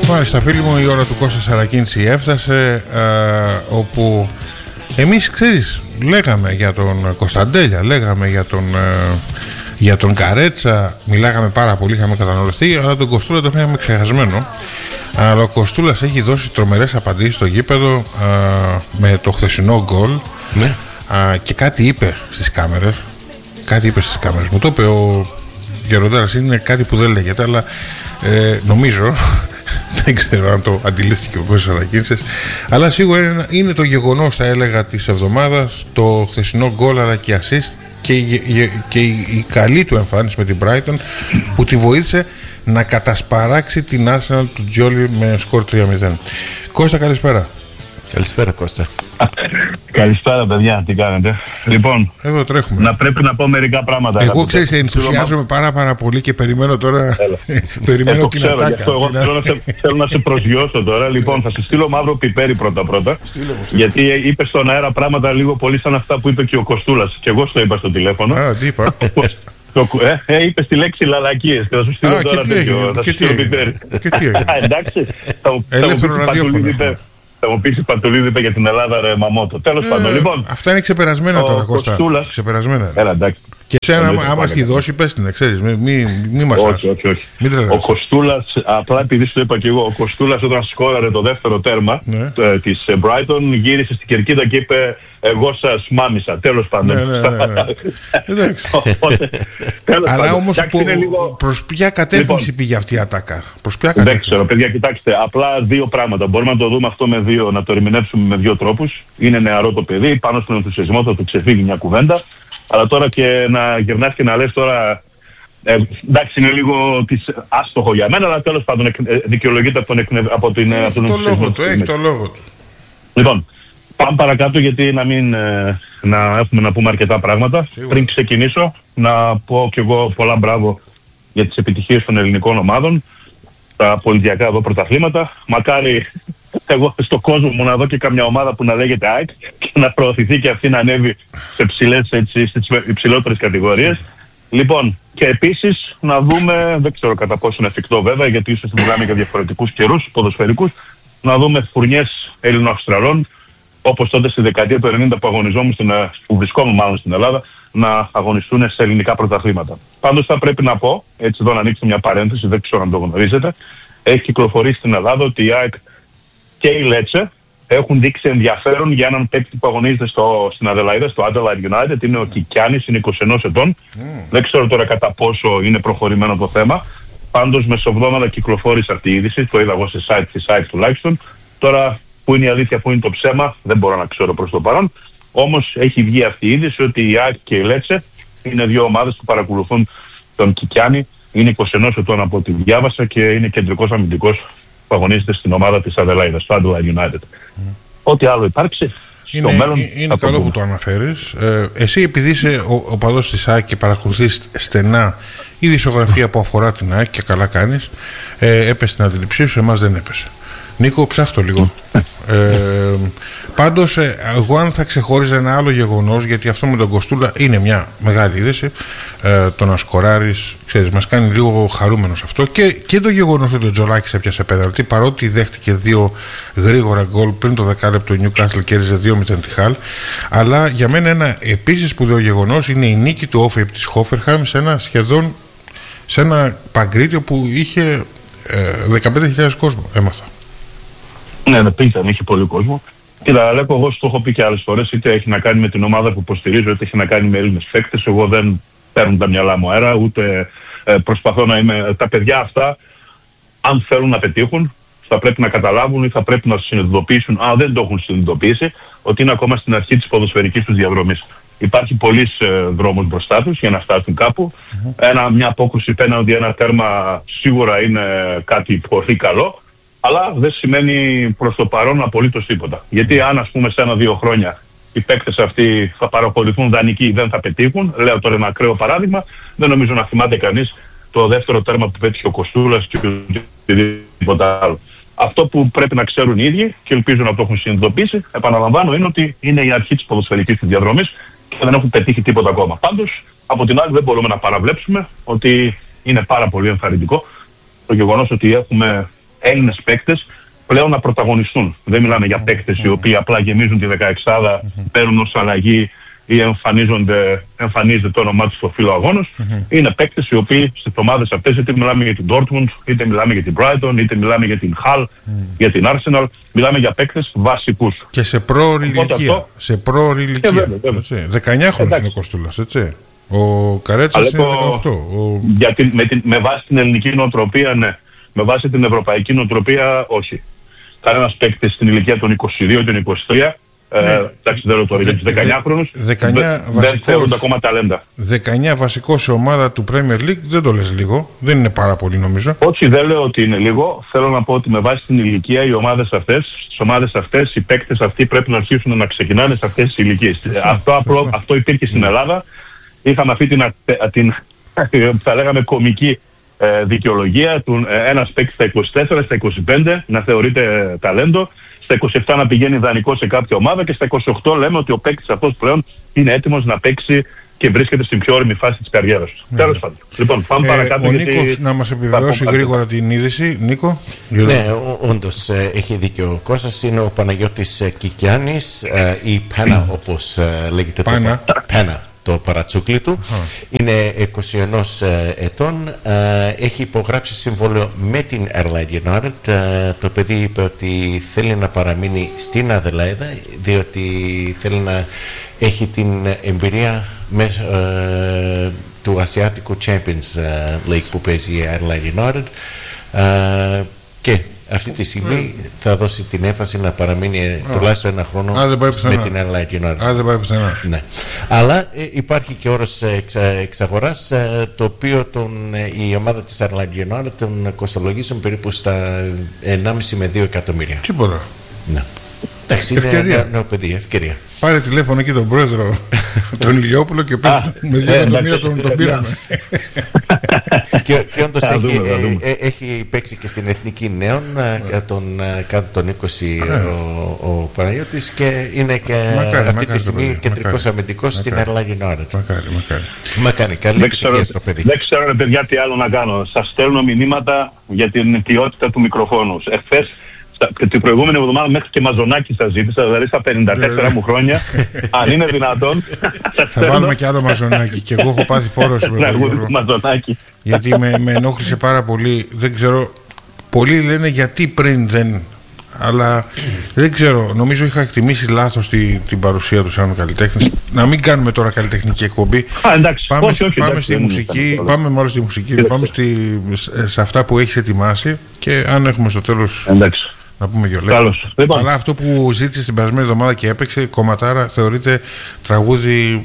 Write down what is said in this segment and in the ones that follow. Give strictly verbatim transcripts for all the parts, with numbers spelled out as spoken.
Μάλιστα, φίλοι μου, η ώρα του Κώστα Σαρακίνηση έφτασε, ε, όπου εμείς, ξέρεις, λέγαμε για τον Κωνσταντέλια, λέγαμε για τον, ε, για τον Καρέτσα, μιλάγαμε πάρα πολύ, είχαμε κατανοηθεί, αλλά τον Κωστούλα τον είχαμε ξεχασμένο. Αλλά ο Κωστούλας έχει δώσει τρομερές απαντήσεις στο γήπεδο, ε, με το χθεσινό γκολ, ναι. ε, και κάτι είπε στις κάμερες. Κάτι είπε στις κάμερες. Μου το είπε ο Γεροντάρας, είναι κάτι που δεν λέγεται, αλλά ε, νομίζω, δεν ξέρω αν το αντιλήφθηκε ο Κώστας Σαρακίνησης, αλλά σίγουρα είναι, είναι το γεγονός, θα έλεγα, της εβδομάδας, το χθεσινό γκολ αλλά και assist και, η, και η, η καλή του εμφάνιση με την Brighton, που τη βοήθησε να κατασπαράξει την Arsenal του Τζιόλι με σκορ τρία μηδέν. Κώστα, καλησπέρα. Καλησπέρα, Κώστα. Καλησπέρα, παιδιά, τι κάνετε? Λοιπόν, εδώ τρέχουμε. Να πρέπει να πω μερικά πράγματα. Εγώ, ξέρεις, ενθουσιάζομαι πάρα πάρα πολύ και περιμένω τώρα. περιμένω ε, την ξέρω, ατάκα. Εγώ την θέλω, να σε, θέλω να σε προσγειώσω τώρα. Λοιπόν, θα σε στείλω μαύρο πιπέρι πρώτα-πρώτα. Γιατί είπε στον αέρα πράγματα λίγο πολύ σαν αυτά που είπε και ο Κωστούλας. Και εγώ στο είπα στο τηλέφωνο. Α, τι είπα. ε, ε, είπε τη λέξη λαλακίες και θα σου στείλω τώρα τέτοιο. Θα σου στείλω πιπέρι. Εντάξει, ελεύθερο ραδιόφωνο. Θα μου πεις η Παντολίδη είπε για την Ελλάδα, ρε Μαμότο. Τέλος ε, πάντων, λοιπόν. Αυτά είναι ξεπερασμένα τώρα, Κώστα. Ξεπερασμένα. Έλα, εντάξει. Και εσένα, άμα, άμα στη δώσει, πες την, ξέρεις. Μην μη, μη μας όχι, όχι, όχι. Μην ο Κωστούλας, απλά επειδή σου το είπα και εγώ, ο Κωστούλας όταν σκόραρε το δεύτερο τέρμα, ναι, ε, της Brighton, γύρισε στην κερκίδα και είπε, εγώ σας μάμισα. Τέλος πάντων. Ναι, ναι, ναι, ναι. Εντάξει. Αλλά όμως λίγο... προς ποια κατεύθυνση λοιπόν, πήγε αυτή η ατάκα? Προς ποια κατεύθυνση? Δεν ξέρω, παιδιά, κοιτάξτε. Απλά δύο πράγματα. Μπορούμε να το δούμε αυτό με δύο, να το ερμηνεύσουμε με δύο τρόπους. Είναι νεαρό το παιδί, πάνω στον ενθουσιασμό θα του ξεφύγει μια κουβέντα. Αλλά τώρα και να γυρνάς και να λες τώρα, ε, εντάξει, είναι λίγο της, άστοχο για μένα, αλλά τέλος πάντων ε, δικαιολογείται από τον, από την, έχει τον το λόγο του, έχει το λόγο του. Λοιπόν, πάμε παρακάτω, γιατί να μην ε, να έχουμε να πούμε αρκετά πράγματα. Σίγουρα. Πριν ξεκινήσω, να πω κι εγώ πολλά μπράβο για τις επιτυχίες των ελληνικών ομάδων, τα πολιτιακά εδώ πρωταθλήματα. Μακάρι εγώ στο κόσμο μου να δω και καμιά ομάδα που να λέγεται ΑΕΚ και να προωθηθεί και αυτή να ανέβει σε ψηλές, έτσι, στις υψηλότερες κατηγορίες. Λοιπόν, και επίσης να δούμε, δεν ξέρω κατά πόσο είναι εφικτό βέβαια, γιατί ίσως μιλάμε για διαφορετικούς καιρούς ποδοσφαιρικούς, να δούμε φουρνιές Έλληνο-Αυστραλών, όπως τότε στη δεκαετία του ενενήντα που αγωνιζόμουν, που βρισκόμουν μάλλον στην Ελλάδα, να αγωνιστούν σε ελληνικά πρωταθλήματα. Πάντως θα πρέπει να πω, έτσι εδώ να ανοίξω μια παρένθεση, δεν ξέρω αν το γνωρίζετε, έχει κυκλοφορήσει στην Ελλάδα ότι η ΑΕΚ και η Λέτσε έχουν δείξει ενδιαφέρον για έναν παίκτη που αγωνίζεται στο, στην Αδελαίδα, στο Adelaide United. Είναι ο Κικιάνης, είναι είκοσι ένα ετών. Mm. Δεν ξέρω τώρα κατά πόσο είναι προχωρημένο το θέμα. Πάντως μεσοβδόμαδα κυκλοφόρησε αυτή η είδηση, το είδα εγώ σε site, σε site τουλάχιστον. Τώρα που είναι η αλήθεια, που είναι το ψέμα, δεν μπορώ να ξέρω προς το παρόν. Όμως έχει βγει αυτή η είδηση ότι η ΑΕΚ και η Λέτσε είναι δύο ομάδες που παρακολουθούν τον Κικιάνη. Είναι είκοσι ένα ετών από ό,τι διάβασα και είναι κεντρικός αμυντικός που αγωνίζεται στην ομάδα της Αδελαίδας, στο Adelaide United. Mm. Ό,τι άλλο υπάρξει είναι, στο μέλλον. Είναι καλό πούμε. Που το αναφέρεις. Ε, εσύ, επειδή είσαι ο, ο παδός της ΑΕΚ και παρακολουθείς στενά η δισογραφία που αφορά την ΑΕΚ, και καλά κάνεις, ε, έπεσε στην αντίληψή σου, εμάς δεν έπεσε. Νίκο, ψάχτω λίγο. ε, πάντως, ε, εγώ αν θα ξεχώριζα ένα άλλο γεγονός, γιατί αυτό με τον Κωστούλα είναι μια μεγάλη είδηση, ε, το να σκοράρεις, ξέρεις, μας κάνει λίγο χαρούμενος αυτό, και, και το γεγονός ότι ο Τζολάκης έπιασε πέναλτι, παρότι δέχτηκε δύο γρήγορα γκολ πριν το δεκάλεπτο, η Newcastle κέρδιζε δύο μηδέν τη Χαλ. Αλλά για μένα ένα επίσης σπουδαίο γεγονός είναι η νίκη του Όφεϊπ της Χόφερχαμ σε ένα σχεδόν, σε ένα Παγκρίτιο που είχε ε, δεκαπέντε χιλιάδες κόσμο, έμαθα. Ναι, ναι, πήγαν, είχε πολύ κόσμο. Κοίτα, Αλέκο, εγώ σου το έχω πει και άλλες φορές, είτε έχει να κάνει με την ομάδα που υποστηρίζω, είτε έχει να κάνει με Έλληνες παίκτες. Εγώ δεν παίρνω τα μυαλά μου αέρα, ούτε ε, προσπαθώ να είμαι. Τα παιδιά αυτά, αν θέλουν να πετύχουν, θα πρέπει να καταλάβουν ή θα πρέπει να συνειδητοποιήσουν, αν δεν το έχουν συνειδητοποιήσει, ότι είναι ακόμα στην αρχή της ποδοσφαιρικής τους διαδρομής. Υπάρχει πολλής ε, δρόμος μπροστά τους για να φτάσουν κάπου. Mm-hmm. Ένα, μια απόκρουση πέναντι, ένα τέρμα σίγουρα είναι κάτι πολύ καλό. Αλλά δεν σημαίνει προς το παρόν απολύτως τίποτα. Γιατί αν, ας πούμε, σε ένα-δύο χρόνια οι παίκτες αυτοί θα παρακολουθούν δανεικοί ή δεν θα πετύχουν, λέω τώρα ένα ακραίο παράδειγμα, δεν νομίζω να θυμάται κανείς το δεύτερο τέρμα που πέτυχε ο Κωστούλας και οτιδήποτε άλλο. Αυτό που πρέπει να ξέρουν οι ίδιοι, και ελπίζω να το έχουν συνειδητοποιήσει, επαναλαμβάνω, είναι ότι είναι η αρχή της ποδοσφαιρικής της διαδρομής και δεν έχουν πετύχει τίποτα ακόμα. Πάντως, από την άλλη, δεν μπορούμε να παραβλέψουμε ότι είναι πάρα πολύ ενθαρρυντικό το γεγονός ότι έχουμε Έλληνες παίκτες πλέον να πρωταγωνιστούν. Δεν μιλάμε για παίκτες οι οποίοι απλά γεμίζουν τη δεκαεξάδα, παίρνουν ως αλλαγή ή εμφανίζονται, εμφανίζεται το όνομά τους στο φύλλο αγώνος. Mm-hmm. Είναι παίκτες οι οποίοι στις ομάδες αυτές, είτε μιλάμε για την Dortmund, είτε μιλάμε για την Brighton, είτε μιλάμε για την Hull, mm. για την Arsenal. Μιλάμε για παίκτες βασικούς. Και σε πρόωρη ηλικία. Αυτό... Σε πρόωρη ηλικία. βέβαια, βέβαια. δεκαεννιά χρόνος είναι ο Κοστούλας, έτσι. Ο Καρέτσας είναι δεκαοκτώ. Ο... Γιατί με, την, με βάση την ελληνική νοοτροπία, ναι. Με βάση την ευρωπαϊκή νοοτροπία, όχι. Κανένας παίκτης στην ηλικία των είκοσι δύο και των είκοσι τρία. Εντάξει, δεν ρωτώ για τους δεκαεννιάχρονους, δεν θεωρούνται ακόμα ταλέντα. δεκαεννιά βασικό σε ομάδα του Premier League, δεν το λες λίγο, δεν είναι πάρα πολύ νομίζω. Όχι, δεν λέω ότι είναι λίγο. Θέλω να πω ότι με βάση την ηλικία οι ομάδες αυτές, στις ομάδες αυτές, οι παίκτες αυτοί πρέπει να αρχίσουν να ξεκινάνε σε αυτές τις ηλικίες. Αυτό, απλό, αυτό υπήρχε στην Ελλάδα. Είχαμε αυτή την, την θα λέγαμε κομική ε, δικαιολογία του ε, ένας παίκτης στα είκοσι τέσσερα, στα είκοσι πέντε να θεωρείται ταλέντο. Στα είκοσι επτά να πηγαίνει δανεικό σε κάποια ομάδα και στα είκοσι οκτώ λέμε ότι ο παίκτης αυτός πλέον είναι έτοιμος να παίξει και βρίσκεται στην πιο όριμη φάση της καριέρας του. Mm. Τέλος πάντων. Λοιπόν, πάμε ε, παρακάτω. Ο γιατί... Νίκος να μας επιβεβαιώσει γρήγορα την είδηση. Νίκο. Ναι, όντως έχει δίκιο ο Κώστας. Είναι ο Παναγιώτης Κικιάνης ή Πένα όπως λέγεται. Πάνα. Το Πένα. Το παρατσούκλι του. Uh-huh. Είναι είκοσι ένα ετών. Έχει υπογράψει συμβόλαιο με την Adelaide United. Το παιδί είπε ότι θέλει να παραμείνει στην Αδελαίδα διότι θέλει να έχει την εμπειρία μέσω ε, του Ασιάτικου Champions League που παίζει η Adelaide United ε, και αυτή τη στιγμή mm. θα δώσει την έμφαση να παραμείνει oh. τουλάχιστον ένα χρόνο ah, με την Adelaide United. Ah, δεν πάει πουθενά. Ναι. Αλλά ε, υπάρχει και όρος εξα, εξαγοράς ε, το οποίο τον, ε, η ομάδα της Adelaide United τον κοστολογήσουν περίπου στα ενάμιση με δύο εκατομμύρια. Τίποτα. Ναι. Εντάξει, ευκαιρία. Είναι νέο παιδί, ευκαιρία. Πάρε τηλέφωνο εκεί τον πρόεδρο τον Ηλιόπουλο και πες με δύο εκατομμύρια τον, τον πήραμε. και και όντως έχει, ε, έχει παίξει και στην Εθνική Νέων τον, κάτω των είκοσι ο, ο Παναγιώτης και είναι και μακάρι, αυτή μακάρι, τη στιγμή κεντρικός αμυντικός στην Adelaide United. Μακάρι, μακάρι. Μακάρι, καλή επιτυχία στο παιδί. Δεν ξέρω ρε παιδιά τι άλλο να κάνω. Σας στέλνω μηνύματα για την ποιότητα του μικροφόνου. Εχθές την προηγούμενη εβδομάδα μέχρι και μαζονάκι σας ζήτησα, δηλαδή στα πενήντα τέσσερα μου χρόνια. Αν είναι δυνατόν. Θα βάλουμε και άλλο μαζονάκι. Και εγώ έχω πάθει πόρωση με το μαζονάκι. Γιατί με, με ενόχλησε πάρα πολύ. Δεν ξέρω. Πολλοί λένε γιατί πριν δεν. Αλλά δεν ξέρω. Νομίζω είχα εκτιμήσει λάθος τη, την παρουσία του σαν καλλιτέχνης. Να μην κάνουμε τώρα καλλιτεχνική εκπομπή. Α, εντάξει, πάμε όχι, όχι, πάμε εντάξει, στη μουσική. Πάμε μόνο στη μουσική. Πάμε στη, σε αυτά που έχεις ετοιμάσει. Και αν έχουμε στο τέλος. Εντάξει. Να πούμε δυο λόγια. Λοιπόν. Αλλά αυτό που ζήτησε την περασμένη εβδομάδα και έπαιξε κομματάρα θεωρείται τραγούδι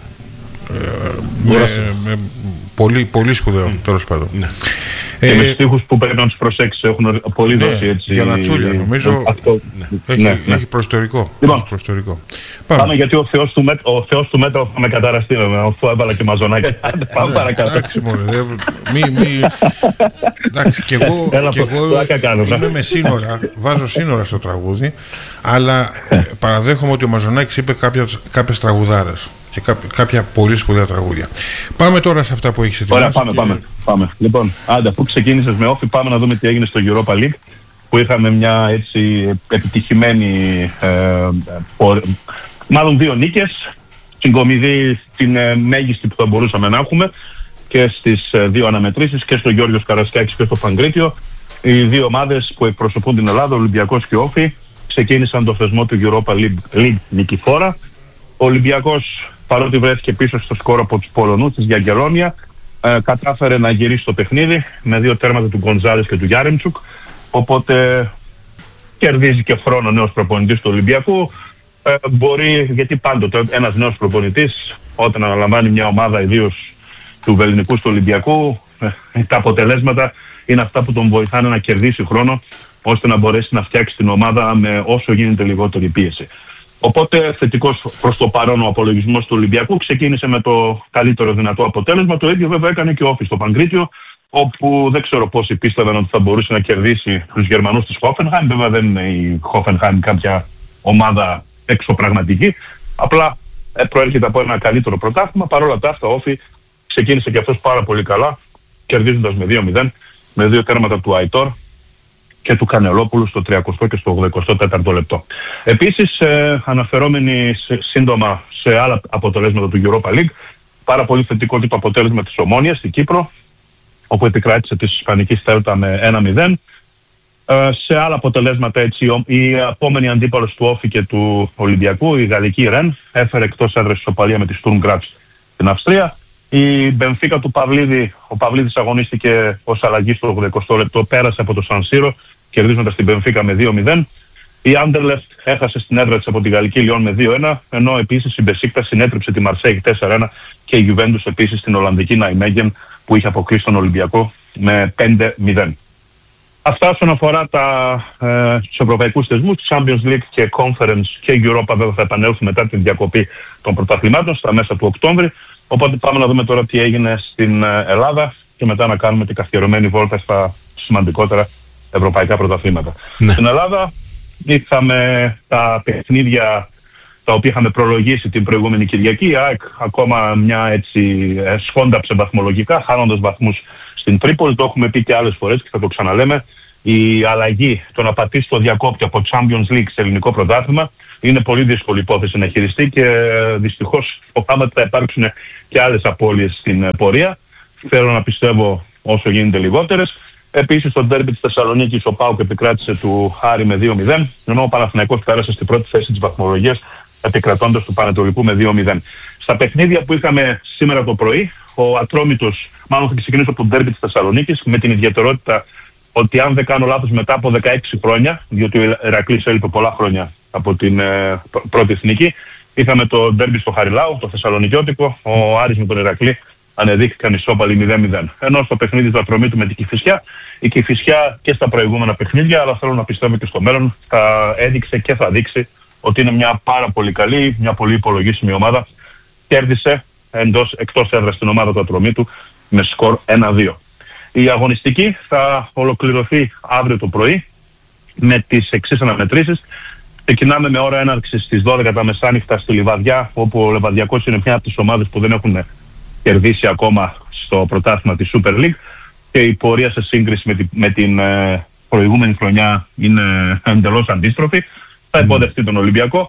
ε, με, με πολύ, πολύ σπουδαίο mm. τέλος πάντων. Ναι. Ε, και με στίχους που πρέπει να τους προσέξεις έχουν πολύ ναι, δώσει έτσι. Για Νατσούλια νομίζω αυτό, ναι. Έχει, ναι, ναι. έχει προϊστορικό. Λοιπόν, προϊστορικό. Πάμε. Πάμε γιατί ο Θεός του, μέτρα, ο Θεός του μέτρα θα με καταραστεί αφού έβαλα και μαζονάκι. Πάμε παρακάτω. Εντάξει μωρέ, μη, μη... Εντάξει, και εγώ, και εγώ είμαι με σύνορα, βάζω σύνορα στο τραγούδι, αλλά παραδέχομαι ότι ο Μαζονάκης είπε κάποιες τραγουδάρες και κάποια, κάποια πολύ σπουδαία τραγούδια. Πάμε τώρα σε αυτά που έχεις ετοιμάσει. Ωραία, πάμε, και... πάμε, πάμε. Λοιπόν, άντα, που ξεκίνησες με όφη, πάμε να δούμε τι έγινε στο Europa League, που είχαμε μια έτσι επιτυχημένη, ε, πο... μάλλον δύο νίκες, συγκομιδή την ε, μέγιστη που θα μπορούσαμε να έχουμε και στις ε, δύο αναμετρήσεις, και στο Γιώργος Καρασκάκης και στο Παγκρίτιο. Οι δύο ομάδες που εκπροσωπούν την Ελλάδα, ο Ολυμπιακός και ο Όφη, ξεκίνησαν το θεσμό του Europa League, League νικηφόρα. Ο Ολυμπιακός, παρότι βρέθηκε πίσω στο σκορ από τους Πολωνούς της Γιαγκελόνια, ε, κατάφερε να γυρίσει το παιχνίδι με δύο τέρματα του Γκονζάλες και του Γιάρεμτσουκ. Οπότε κερδίζει και χρόνο ο νέος προπονητής του Ολυμπιακού. Ε, μπορεί, γιατί πάντοτε ένας νέος προπονητής, όταν αναλαμβάνει μια ομάδα, ιδίως του Βελληνικού του Ολυμπιακού, ε, τα αποτελέσματα είναι αυτά που τον βοηθάνε να κερδίσει χρόνο, ώστε να μπορέσει να φτιάξει την ομάδα με όσο γίνεται λιγότερη πίεση. Οπότε θετικός προς το παρόν ο απολογισμός του Ολυμπιακού, ξεκίνησε με το καλύτερο δυνατό αποτέλεσμα. Το ίδιο βέβαια έκανε και ο Όφη στο Παγκρίτιο, όπου δεν ξέρω πόσοι πίστευαν ότι θα μπορούσε να κερδίσει τους Γερμανούς της Hoffenheim. Βέβαια δεν είναι η Hoffenheim κάποια ομάδα εξωπραγματική, απλά ε, προέρχεται από ένα καλύτερο πρωτάθλημα. Παρ' όλα τα αυτά ο Όφη ξεκίνησε και αυτός πάρα πολύ καλά, κερδίζοντας με δύο μηδέν, με δύο τέρματα του Αϊτόρ και του Κανελόπουλου στο τριακοστό και στο ογδοηκοστό τέταρτο λεπτό. Επίσης, ε, αναφερόμενοι σε, σύντομα σε άλλα αποτελέσματα του Europa League, πάρα πολύ θετικό το αποτέλεσμα της Ομόνοιας στην Κύπρο, όπου επικράτησε της Ισπανικής Θέλτα με ένα μηδέν. Ε, σε άλλα αποτελέσματα, έτσι, η επόμενη αντίπαλος του Όφη και του Ολυμπιακού, η γαλλική Ρεν, έφερε εκτός έδρας ισοπαλία με τη Sturm Graz στην Αυστρία. Η Μπενφίκα του Παυλίδη, ο Παυλίδης αγωνίστηκε ως αλλαγή στο ογδοηκοστό λεπτό, πέρασε από το Σαν Σύρο, κερδίζοντας την Μπενφίκα με δύο μηδέν. Η Άντερλεχτ έχασε στην έδρα της από τη γαλλική Λιόν με δύο ένα, ενώ επίσης η Μπεσίκτας συνέτριψε τη Μαρσέιγ τέσσερα ένα και η Γιουβέντους επίσης την Ολλανδική Ναϊμέγεν που είχε αποκλείσει τον Ολυμπιακό με πέντε μηδέν. Αυτά όσον αφορά τα, ε, τους ευρωπαϊκούς θεσμούς, Champions League και Conference και Europa βέβαια θα επανέλθουν μετά την διακοπή των πρωταθλημάτων στα μέσα του Οκτώβρη. Οπότε πάμε να δούμε τώρα τι έγινε στην Ελλάδα και μετά να κάνουμε την καθιερωμένη βόλτα στα σημαντικότερα ευρωπαϊκά πρωταθλήματα. Ναι. Στην Ελλάδα είχαμε τα παιχνίδια τα οποία είχαμε προλογίσει την προηγούμενη Κυριακή. Η ΑΕΚ ακόμα μια έτσι σκόνταψε βαθμολογικά, χάνοντας βαθμούς στην Τρίπολη. Το έχουμε πει και άλλες φορές και θα το ξαναλέμε. Η αλλαγή, το να πατήσει το διακόπτη από Champions League σε ελληνικό πρωτάθλημα είναι πολύ δύσκολη υπόθεση να χειριστεί και δυστυχώς φοβάμαι ότι θα υπάρξουν και άλλες απώλειες στην πορεία. Θέλω να πιστεύω όσο γίνεται λιγότερες. Επίσης, στο ντέρμπι της Θεσσαλονίκης ο ΠΑΟΚ επικράτησε του Άρη με δύο μηδέν, ενώ ο Παναθηναϊκός πέρασε στην πρώτη θέση της βαθμολογίας επικρατώντας του Πανετολικού με δύο μηδέν. Στα παιχνίδια που είχαμε σήμερα το πρωί, ο Ατρόμητος, μάλλον θα ξεκινήσω από το ντέρμπι της Θεσσαλονίκης, με την ιδιαιτερότητα ότι αν δεν κάνω λάθος μετά από δεκαέξι χρόνια, διότι ο Ηρακλής έλειπε πολλά χρόνια από την ε, πρώτη εθνική, είχαμε το ντέρμπι στο Χαριλάου, το Θεσσαλονικιώτικο, ο Άρης με τον Ηρακλή ανεδείχθηκαν ισόπαλοι μηδέν μηδέν. Ενώ στο παιχνίδι του Ατρομήτου με την Κηφισιά, η Κηφισιά και στα προηγούμενα παιχνίδια, αλλά θέλω να πιστεύω και στο μέλλον, θα έδειξε και θα δείξει ότι είναι μια πάρα πολύ καλή, μια πολύ υπολογίσιμη ομάδα. Κέρδισε εντός, εκτός έδρας την ομάδα του Ατρομήτου με σκορ ένα δύο. Η αγωνιστική θα ολοκληρωθεί αύριο το πρωί με τις εξής αναμετρήσεις. Ξεκινάμε με ώρα έναρξης στις δώδεκα τα μεσάνυχτα στη Λιβαδιά, όπου ο Λεβαδιακός είναι μια από τις ομάδες που δεν έχουν κερδίσει ακόμα στο πρωτάθλημα της Super League και η πορεία σε σύγκριση με την, με την ε, προηγούμενη χρονιά είναι εντελώς αντίστροφη. Θα υποδεχτεί τον Ολυμπιακό.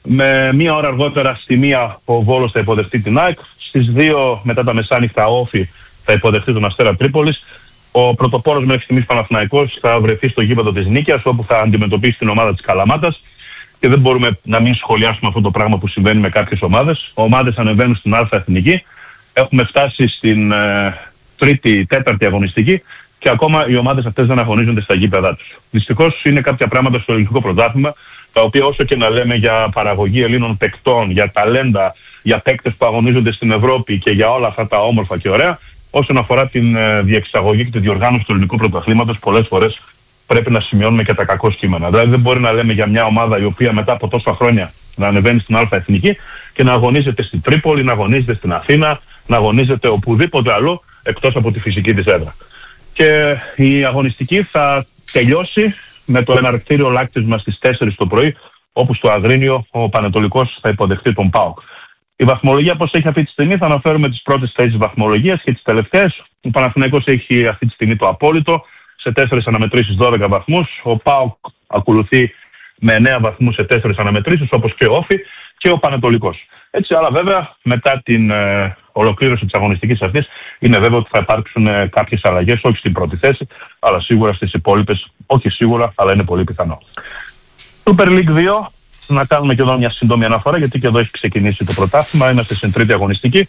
Με μία ώρα αργότερα στη μία ο Βόλος θα υποδεχτεί την ΑΕΚ. Στις δύο μετά τα μεσάνυχτα ο Όφη θα υποδεχτεί τον Αστέρα Τρίπολης. Ο πρωτοπόρος μέχρι στιγμής Παναθηναϊκός θα βρεθεί στο γήπεδο της Νίκαιας, όπου θα αντιμετωπίσει την ομάδα της Καλαμάτας. Και δεν μπορούμε να μην σχολιάσουμε αυτό το πράγμα που συμβαίνει με κάποιες ομάδες. Ομάδες ανεβαίνουν στην Α' Εθνική. Έχουμε φτάσει στην ε, τρίτη, τέταρτη αγωνιστική και ακόμα οι ομάδες αυτές δεν αγωνίζονται στα γήπεδά τους. Δυστυχώς είναι κάποια πράγματα στο ελληνικό πρωτάθλημα, τα οποία όσο και να λέμε για παραγωγή Ελλήνων παικτών, για ταλέντα, για παίκτες που αγωνίζονται στην Ευρώπη και για όλα αυτά τα όμορφα και ωραία, όσον αφορά την ε, διεξαγωγή και τη διοργάνωση του ελληνικού πρωταθλήματος, πολλές φορές πρέπει να σημειώνουμε και τα κακό κείμενα. Δηλαδή δεν μπορεί να λέμε για μια ομάδα η οποία μετά από τόσα χρόνια να ανεβαίνει στην Α' Εθνική και να αγωνίζεται στην Τρίπολη, να αγωνίζεται στην Αθήνα, να αγωνίζεται οπουδήποτε άλλο εκτός από τη φυσική της έδρα. Και η αγωνιστική θα τελειώσει με το εναρκτήριο λάκτισμα στις τέσσερις το πρωί, όπου στο Αγρίνιο ο Πανετολικός θα υποδεχτεί τον ΠΑΟΚ. Η βαθμολογία πώς έχει αυτή τη στιγμή, θα αναφέρουμε τις πρώτες θέσεις βαθμολογίας και τις τελευταίες. Ο Παναθηναϊκός έχει αυτή τη στιγμή το απόλυτο, σε τέσσερις αναμετρήσεις δώδεκα βαθμούς. Ο ΠΑΟΚ ακολουθεί με εννέα βαθμούς σε τέσσερις αναμετρήσεις, όπως και ο Όφη και ο Πανετολικός. Έτσι, αλλά βέβαια μετά την ε, ολοκλήρωση της αγωνιστικής αυτής, είναι βέβαιο ότι θα υπάρξουν ε, κάποιες αλλαγές, όχι στην πρώτη θέση, αλλά σίγουρα στις υπόλοιπες, όχι σίγουρα, αλλά είναι πολύ πιθανό. Super League δύο, να κάνουμε και εδώ μια σύντομη αναφορά, γιατί και εδώ έχει ξεκινήσει το πρωτάθλημα, είμαστε στην τρίτη αγωνιστική.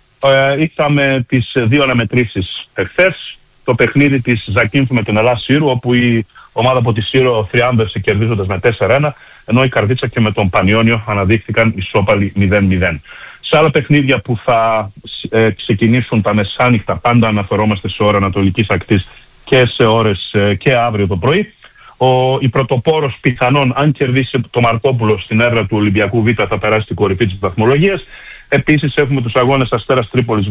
Ε, είχαμε τις δύο αναμετρήσεις εχθές, το παιχνίδι της Ζακίνθου με την Ελλάς Σύρου, όπου η ομάδα από τη Σύρο θριάμβευσε κερδίζοντας με τέσσερα ένα, ενώ η Καρδίτσα και με τον Πανιόνιο αναδείχθηκαν ισόπαλοι μηδέν μηδέν. Σε άλλα παιχνίδια που θα ε, ξεκινήσουν τα μεσάνυχτα, πάντα αναφερόμαστε σε ώρα ανατολικής ακτής και σε ώρες ε, και αύριο το πρωί. Ο, η πρωτοπόρος πιθανόν, αν κερδίσει το Μαρκόπουλο στην έδρα του Ολυμπιακού Β, θα περάσει στην κορυφή της βαθμολογίας. Επίσης έχουμε τους αγώνες Αστέρας Τρίπολης Β,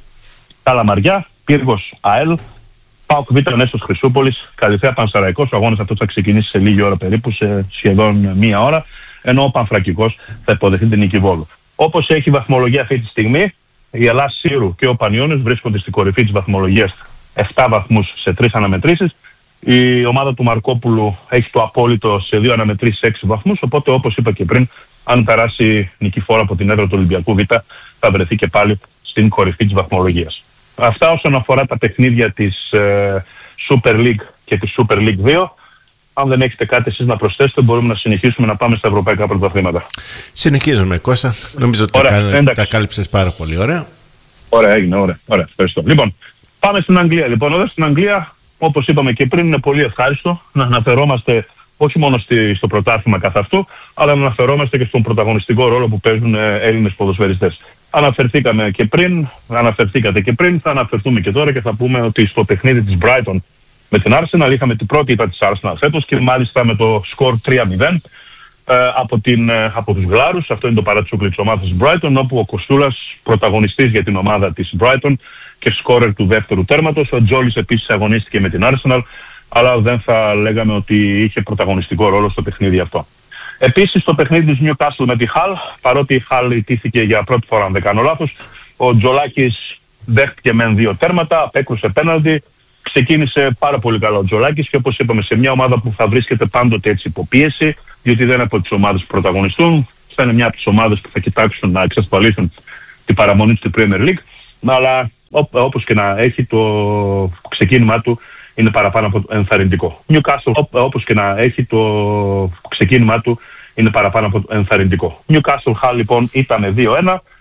Καλαμαριά, Πύργος ΑΕΛ, ΠΑΟΚ Β, Νέστος Χρυσούπολης, Καλυθέα Πανσεραϊκός. Ο αγώνας αυτός θα ξεκινήσει σε λίγη ώρα περίπου, σε σχεδόν μία ώρα, ενώ ο Πανφρακικός θα υποδεχθεί την Νίκη Βόλου. Όπως έχει βαθμολογία αυτή τη στιγμή, η Ελλάς Σύρου και ο Πανιόνιος βρίσκονται στην κορυφή της βαθμολογίας επτά βαθμούς σε τρεις αναμετρήσεις, Η ομάδα του Μαρκόπουλου έχει το απόλυτο σε δύο αναμετρήσεις έξι βαθμούς, οπότε όπως είπα και πριν, αν περάσει νικηφόρα από την έδρα του Ολυμπιακού Β, θα βρεθεί και πάλι στην κορυφή της βαθμολογίας. Αυτά όσον αφορά τα παιχνίδια της ε, Super League και της Super League δύο. Αν δεν έχετε κάτι εσείς να προσθέσετε, μπορούμε να συνεχίσουμε να πάμε στα ευρωπαϊκά πρωταθλήματα. Συνεχίζουμε, Κώστα. Νομίζω ότι ωραία, τα, τα κάλυψες πάρα πολύ ωραία. Ωραία, έγινε, ωραία. ωραία. Ευχαριστώ. Λοιπόν, πάμε στην Αγγλία. Λοιπόν, εδώ στην Αγγλία, όπως είπαμε και πριν, είναι πολύ ευχάριστο να αναφερόμαστε όχι μόνο στη, στο πρωτάθλημα καθ' αυτού, αλλά να αναφερόμαστε και στον πρωταγωνιστικό ρόλο που παίζουν Έλληνες ποδοσφαιριστές. Αναφερθήκαμε και πριν, αναφερθήκατε και πριν, θα αναφερθούμε και τώρα και θα πούμε ότι στο παιχνίδι της Brighton με την Arsenal είχαμε την πρώτη ήττα της Arsenal φέτος και μάλιστα με το σκορ τρία μηδέν ε, από, την, ε, από τους Γλάρους. Αυτό είναι το παρατσούκλι της ομάδας της Brighton, όπου ο Κοστούλας, πρωταγωνιστής για την ομάδα της Brighton και σκόρερ του δεύτερου τέρματος. Ο Τζόλις επίσης αγωνίστηκε με την Arsenal, αλλά δεν θα λέγαμε ότι είχε πρωταγωνιστικό ρόλο στο παιχνίδι αυτό. Επίσης, στο παιχνίδι της Newcastle με τη Hull, παρότι η Hull ιτήθηκε για πρώτη φορά, αν δεν κάνω λάθος, ο Τζολάκης δέχτηκε μεν δύο τέρματα, απέκρουσε πέναλτι, ξεκίνησε πάρα πολύ καλά ο Τζολάκης και όπως είπαμε, σε μια ομάδα που θα βρίσκεται πάντοτε έτσι υποπίεση, διότι δεν είναι από τις ομάδες που πρωταγωνιστούν, θα είναι μια από τις ομάδες που θα κοιτάξουν να εξασφαλίσουν την παραμονή του στην Premier League, αλλά όπως και να έχει, το ξεκίνημά του είναι παραπάνω από ενθαρρυντικό. Newcastle, όπως και να έχει, το ξεκίνημά του είναι παραπάνω από ενθαρρυντικό. Newcastle Hull λοιπόν ήταν δύο ένα.